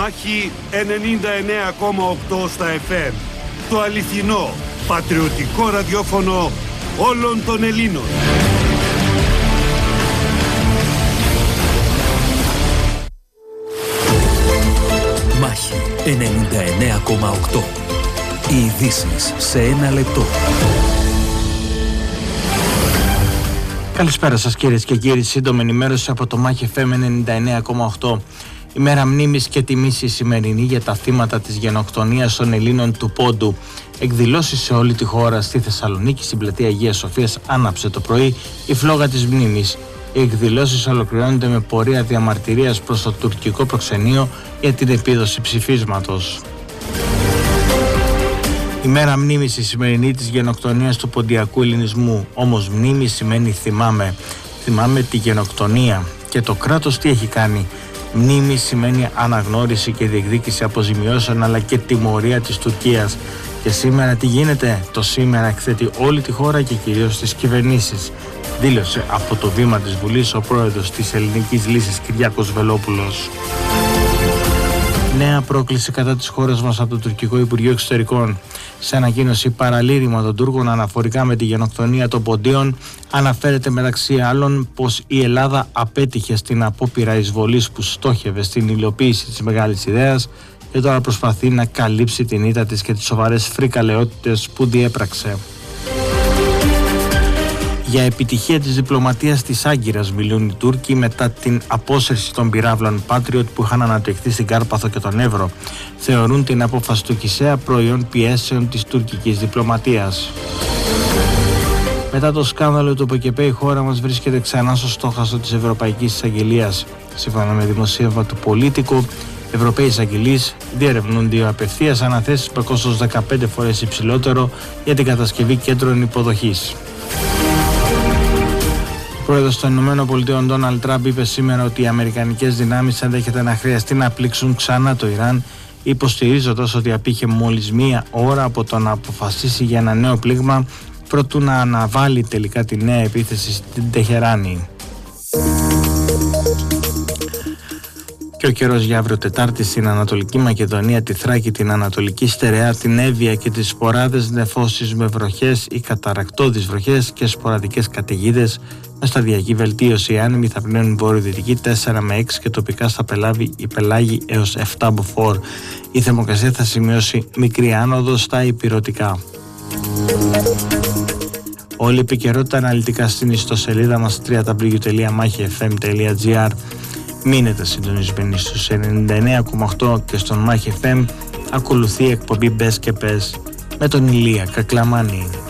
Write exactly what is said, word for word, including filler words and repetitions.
Μάχη ενενήντα εννέα κόμμα οκτώ στα εφ εμ. Το αληθινό, πατριωτικό ραδιόφωνο όλων των Ελλήνων. Μάχη ενενήντα εννέα κόμμα οκτώ. Οι ειδήσεις σε ένα λεπτό. Καλησπέρα σας κυρίες και κύριοι. Σύντομη ενημέρωση από το Μάχη εφ εμ ενενήντα εννέα κόμμα οκτώ. Η μέρα μνήμης και τιμής η σημερινή για τα θύματα της γενοκτονίας των Ελλήνων του Πόντου. Εκδηλώσεις σε όλη τη χώρα. Στη Θεσσαλονίκη, στην πλατεία Αγίας Σοφίας, άναψε το πρωί η φλόγα της μνήμης. Οι εκδηλώσεις ολοκληρώνονται με πορεία διαμαρτυρίας προς το τουρκικό προξενείο για την επίδοση ψηφίσματος. Η μέρα μνήμης η σημερινή της γενοκτονίας του ποντιακού ελληνισμού. Όμως μνήμη σημαίνει θυμάμαι. Θυμάμαι τη γενοκτονία. Και το κράτος τι έχει κάνει? Μνήμη σημαίνει αναγνώριση και διεκδίκηση αποζημιώσεων αλλά και τιμωρία της Τουρκίας. Και σήμερα τι γίνεται? Το σήμερα εκθέτει όλη τη χώρα και κυρίως τις κυβερνήσεις. Δήλωσε από το βήμα της Βουλής ο πρόεδρος της Ελληνικής Λύσης Κυριάκος Βελόπουλος. Νέα πρόκληση κατά της χώρας μας από το τουρκικό Υπουργείο Εξωτερικών. Σε ανακοίνωση παραλήρημα των Τούρκων αναφορικά με τη γενοκτονία των Ποντίων, αναφέρεται μεταξύ άλλων πως η Ελλάδα απέτυχε στην απόπειρα εισβολής που στόχευε στην υλοποίηση της μεγάλης ιδέας και τώρα προσπαθεί να καλύψει την ήττα της και τις σοβαρές φρικαλαιότητες που διέπραξε. Για επιτυχία της διπλωματίας της Άγκυρας μιλούν οι Τούρκοι μετά την απόσυρση των πυράβλων Patriot που είχαν αναπτυχθεί στην Κάρπαθο και τον Εύρο. Θεωρούν την απόφαση του Κισέα προϊόν πιέσεων της τουρκικής διπλωματίας. Μετά το σκάνδαλο του ΠΚΠ, η χώρα μας βρίσκεται ξανά στο στόχαστρο της Ευρωπαϊκής Εισαγγελίας. Σύμφωνα με δημοσίευμα του Πολίτικο, Ευρωπαίοι εισαγγελείς διερευνούνται απευθείας αναθέσεις με κόστος δεκαπέντε φορές υψηλότερο για την κατασκευή κέντρων υποδοχής. Ο πρόεδρος των Ηνωμένων Πολιτειών Ντόναλντ Τραμπ είπε σήμερα ότι οι αμερικανικές δυνάμεις ενδέχεται να χρειαστεί να πλήξουν ξανά το Ιράν, υποστηρίζοντας ότι απήχε μόλις μία ώρα από το να αποφασίσει για ένα νέο πλήγμα προτού να αναβάλει τελικά τη νέα επίθεση στην Τεχεράνη. Και ο καιρός για αύριο Τετάρτη στην Ανατολική Μακεδονία, τη Θράκη, την Ανατολική Στερεά, την Εύβοια και τις σποράδες νεφώσεις με βροχές ή καταρακτώδεις βροχές και σποραδικές καταιγίδες με σταδιακή βελτίωση. Οι άνεμοι θα πνέουν βορειοδυτική τέσσερα με έξι και τοπικά στα πελάγη, η πελάγη έως επτά μποφόρ. Η θερμοκρασία θα σημειώσει μικρή άνοδο στα ηπειρωτικά. Όλη η επικαιρότητα αναλυτικά στην ιστοσελίδα μας double-u double-u double-u τελεία μάχη εφ εμ τελεία τζι άρ. Μείνετε συντονισμένοι στους ενενήντα εννέα κόμμα οκτώ και στον Μάχη εφ εμ. Ακολουθεί η εκπομπή Μπες και Πες με τον Ηλία Κακλαμάνη.